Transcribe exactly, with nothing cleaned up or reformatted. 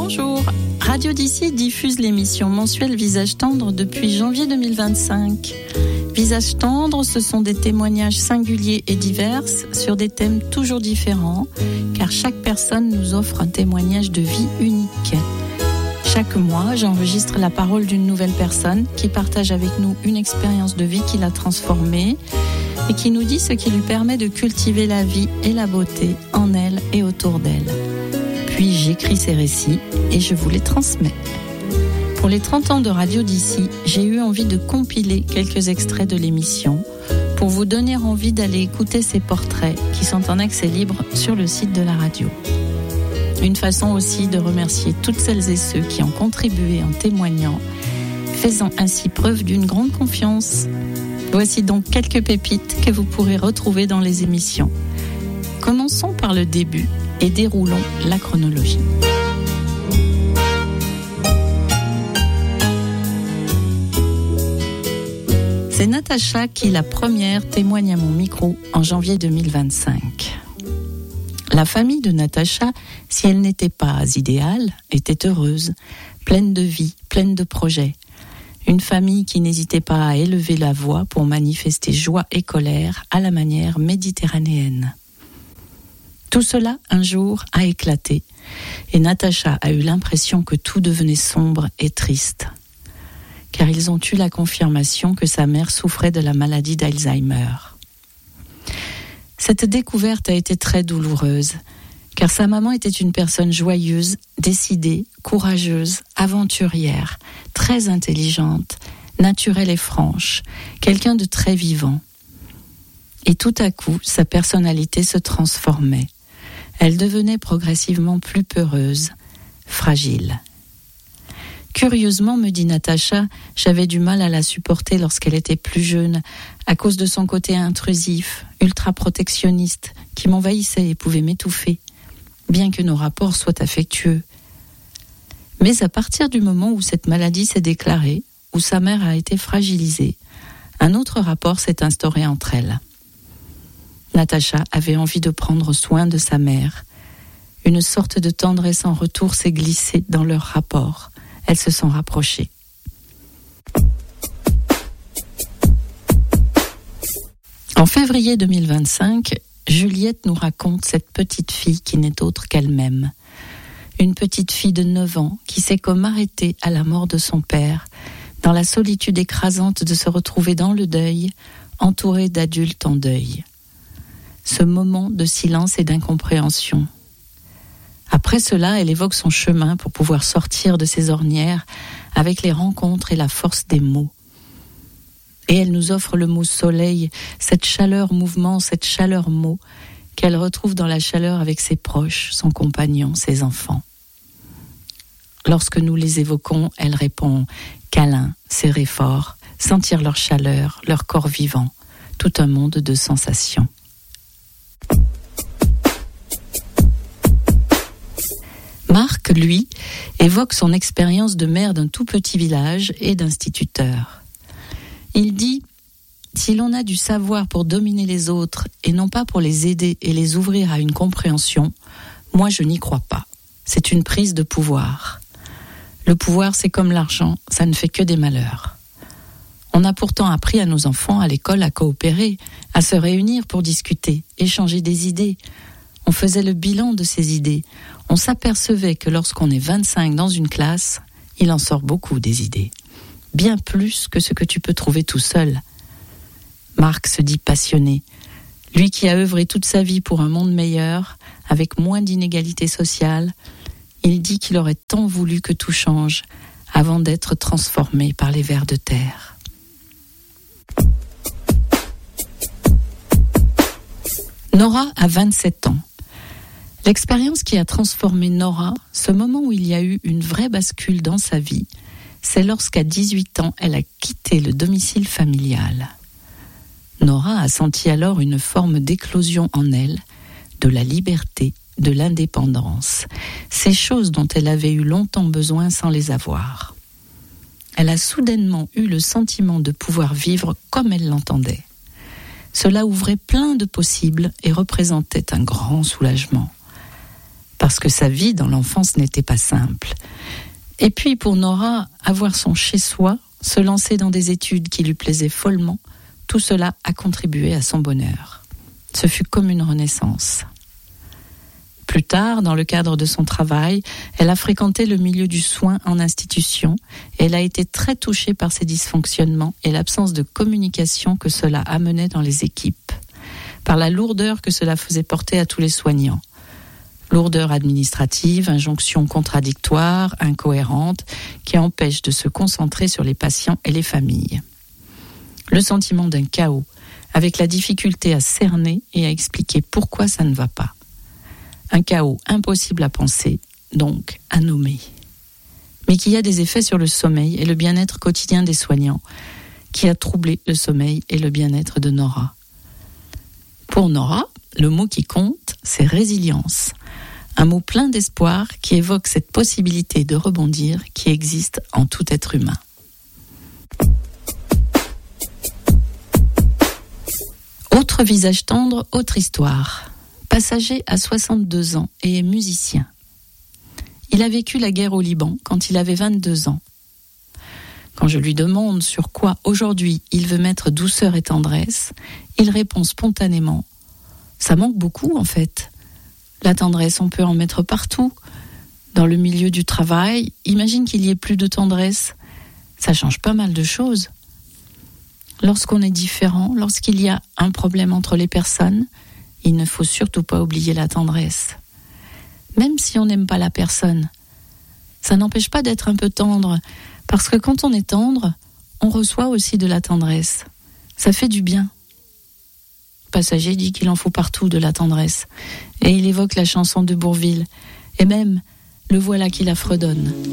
Bonjour, Radio d'ici diffuse l'émission mensuelle Visage tendre depuis janvier deux mille vingt-cinq. Visage tendre, ce sont des témoignages singuliers et divers sur des thèmes toujours différents, car chaque personne nous offre un témoignage de vie unique. Chaque mois, j'enregistre la parole d'une nouvelle personne qui partage avec nous une expérience de vie qui l'a transformée et qui nous dit ce qui lui permet de cultiver la vie et la beauté en elle et autour d'elle. Puis j'écris ces récits et je vous les transmets. Pour les trente ans de Radio d'ici, j'ai eu envie de compiler quelques extraits de l'émission pour vous donner envie d'aller écouter ces portraits qui sont en accès libre sur le site de la radio. Une façon aussi de remercier toutes celles et ceux qui ont contribué en témoignant, faisant ainsi preuve d'une grande confiance. Voici donc quelques pépites que vous pourrez retrouver dans les émissions. Commençons par le début et déroulons la chronologie. C'est Natacha qui, la première, témoigne à mon micro en janvier deux mille vingt-cinq. La famille de Natacha, si elle n'était pas idéale, était heureuse, pleine de vie, pleine de projets. Une famille qui n'hésitait pas à élever la voix pour manifester joie et colère à la manière méditerranéenne. Tout cela, un jour, a éclaté, et Natacha a eu l'impression que tout devenait sombre et triste. Car ils ont eu la confirmation que sa mère souffrait de la maladie d'Alzheimer. Cette découverte a été très douloureuse, car sa maman était une personne joyeuse, décidée, courageuse, aventurière, très intelligente, naturelle et franche, quelqu'un de très vivant. Et tout à coup, sa personnalité se transformait. Elle devenait progressivement plus peureuse, fragile. Curieusement, me dit Natacha, j'avais du mal à la supporter lorsqu'elle était plus jeune, à cause de son côté intrusif, ultra-protectionniste, qui m'envahissait et pouvait m'étouffer, bien que nos rapports soient affectueux. Mais à partir du moment où cette maladie s'est déclarée, où sa mère a été fragilisée, un autre rapport s'est instauré entre elles. Natacha avait envie de prendre soin de sa mère. Une sorte de tendresse en retour s'est glissée dans leur rapport. Elles se sont rapprochées. En février deux mille vingt-cinq, Juliette nous raconte cette petite fille qui n'est autre qu'elle-même. Une petite fille de neuf ans qui s'est comme arrêtée à la mort de son père, dans la solitude écrasante de se retrouver dans le deuil, entourée d'adultes en deuil. Ce moment de silence et d'incompréhension. Après cela, elle évoque son chemin pour pouvoir sortir de ses ornières avec les rencontres et la force des mots. Et elle nous offre le mot soleil, cette chaleur mouvement, cette chaleur mot, qu'elle retrouve dans la chaleur avec ses proches, son compagnon, ses enfants. Lorsque nous les évoquons, elle répond câlin, serrer fort, sentir leur chaleur, leur corps vivant, tout un monde de sensations. Marc, lui, évoque son expérience de maire d'un tout petit village et d'instituteur. Il dit « Si l'on a du savoir pour dominer les autres et non pas pour les aider et les ouvrir à une compréhension, moi je n'y crois pas. C'est une prise de pouvoir. Le pouvoir, c'est comme l'argent, ça ne fait que des malheurs. On a pourtant appris à nos enfants à l'école à coopérer, à se réunir pour discuter, échanger des idées. On faisait le bilan de ces idées. On s'apercevait que lorsqu'on est vingt-cinq dans une classe, il en sort beaucoup des idées. Bien plus que ce que tu peux trouver tout seul. Marc se dit passionné. Lui qui a œuvré toute sa vie pour un monde meilleur, avec moins d'inégalités sociales, il dit qu'il aurait tant voulu que tout change avant d'être transformé par les vers de terre. Nora a vingt-sept ans. L'expérience qui a transformé Nora, ce moment où il y a eu une vraie bascule dans sa vie, c'est lorsqu'à dix-huit ans, elle a quitté le domicile familial. Nora a senti alors une forme d'éclosion en elle, de la liberté, de l'indépendance, ces choses dont elle avait eu longtemps besoin sans les avoir. Elle a soudainement eu le sentiment de pouvoir vivre comme elle l'entendait. Cela ouvrait plein de possibles et représentait un grand soulagement. parce que sa vie dans l'enfance n'était pas simple. Et puis pour Nora, avoir son chez-soi, se lancer dans des études qui lui plaisaient follement, tout cela a contribué à son bonheur. Ce fut comme une renaissance. Plus tard, dans le cadre de son travail, elle a fréquenté le milieu du soin en institution et elle a été très touchée par ses dysfonctionnements et l'absence de communication que cela amenait dans les équipes, par la lourdeur que cela faisait porter à tous les soignants. Lourdeur administrative, injonctions contradictoires, incohérentes, qui empêchent de se concentrer sur les patients et les familles. Le sentiment d'un chaos, avec la difficulté à cerner et à expliquer pourquoi ça ne va pas. Un chaos impossible à penser, donc à nommer. Mais qui a des effets sur le sommeil et le bien-être quotidien des soignants, qui a troublé le sommeil et le bien-être de Nora. Pour Nora, le mot qui compte, c'est résilience. Un mot plein d'espoir qui évoque cette possibilité de rebondir qui existe en tout être humain. Autre visage tendre, autre histoire. Passager à soixante-deux ans et est musicien. Il a vécu la guerre au Liban quand il avait vingt-deux ans. Quand je lui demande sur quoi aujourd'hui il veut mettre douceur et tendresse, il répond spontanément « Ça manque beaucoup en fait. La tendresse, on peut en mettre partout. Dans le milieu du travail, imagine qu'il y ait plus de tendresse. Ça change pas mal de choses. Lorsqu'on est différent, lorsqu'il y a un problème entre les personnes, il ne faut surtout pas oublier la tendresse. Même si on n'aime pas la personne, ça n'empêche pas d'être un peu tendre, parce que quand on est tendre, on reçoit aussi de la tendresse. Ça fait du bien. Passager dit qu'il en faut partout de la tendresse, et il évoque la chanson de Bourvil, et même le voilà qui la fredonne.